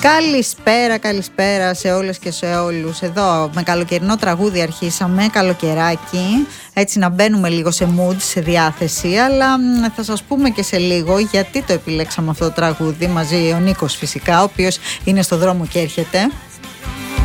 Καλησπέρα σε όλες και σε όλους. Εδώ με καλοκαιρινό τραγούδι αρχίσαμε, καλοκαιράκι, έτσι να μπαίνουμε λίγο σε mood, σε διάθεση. Αλλά θα σας πούμε και σε λίγο γιατί το επιλέξαμε αυτό το τραγούδι, μαζί ο Νίκος φυσικά, ο οποίος είναι στο δρόμο και έρχεται.